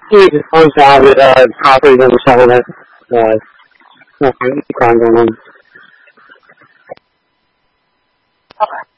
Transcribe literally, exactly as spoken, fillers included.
he just wants to have it uh, properly on the settlement. Uh, nothing going on. Okay.